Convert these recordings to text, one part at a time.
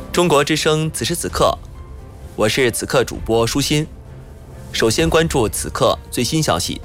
中国之声此时此刻，我是此刻主播舒心。首先关注此刻最新消息。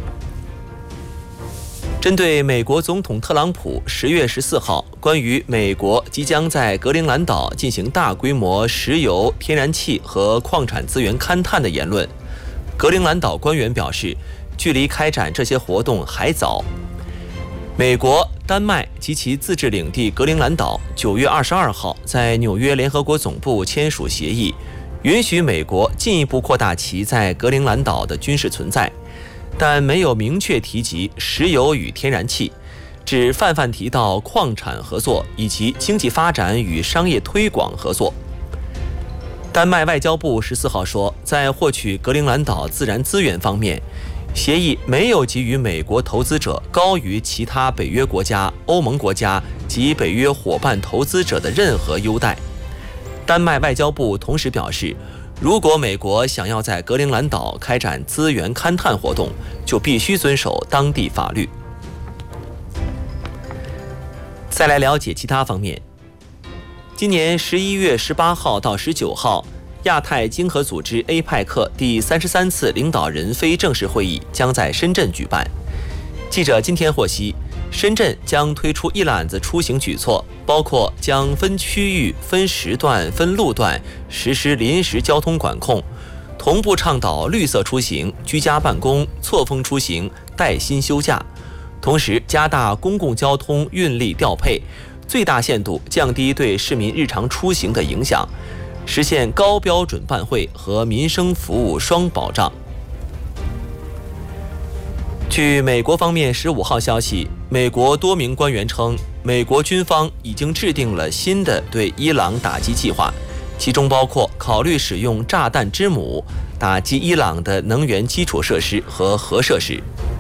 针对美国总统特朗普10月14号关于美国即将在格陵兰岛进行大规模石油、天然气和矿产资源勘探的言论，格陵兰岛官员表示，距离开展这些活动还早。美国、丹麦及其自治领地格陵兰岛9月22号在纽约联合国总部签署协议，允许美国进一步扩大其在格陵兰岛的军事存在，但没有明确提及石油与天然气，只泛泛提到矿产合作以及经济发展与商业推广合作。丹麦外交部14号说，在获取格陵兰岛自然资源方面，协议没有给予美国投资者高于其他北约国家、欧盟国家及北约伙伴投资者的任何优待。丹麦外交部同时表示，如果美国想要在格陵兰岛开展资源勘探活动，就必须遵守当地法律。再来了解其他方面。今年11月18号到19号，亚太经合组织 APEC 第33次领导人非正式会议将在深圳举办。记者今天获悉，深圳将推出一揽子出行举措，包括将分区域、分时段、分路段实施临时交通管控，同步倡导绿色出行、居家办公、错峰出行、带薪休假，同时加大公共交通运力调配，最大限度降低对市民日常出行的影响，实现高标准办会和民生服务双保障。据美国方面15号消息，美国多名官员称，美国军方已经制定了新的对伊朗打击计划，其中包括考虑使用炸弹之母打击伊朗的能源基础设施和核设施。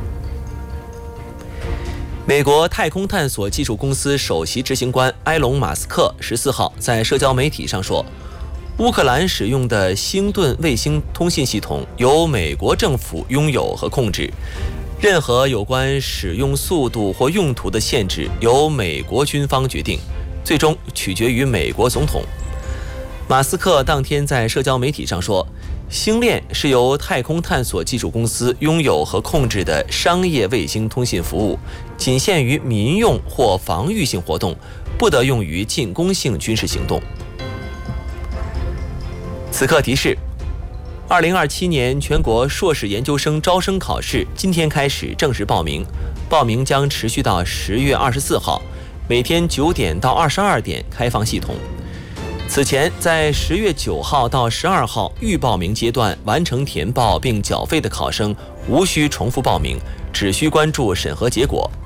美国太空探索技术公司首席执行官埃隆·马斯克14号在社交媒体上说，乌克兰使用的星盾卫星通信系统由美国政府拥有和控制，任何有关使用速度或用途的限制由美国军方决定，最终取决于美国总统。马斯克当天在社交媒体上说，星链是由太空探索技术公司拥有和控制的商业卫星通信服务，仅限于民用或防御性活动，不得用于进攻性军事行动。此刻提示，2027年全国硕士研究生招生考试今天开始正式报名，报名将持续到10月24号，每天9点到22点开放系统。此前，在10月9号到12号预报名阶段完成填报并缴费的考生，无需重复报名，只需关注审核结果。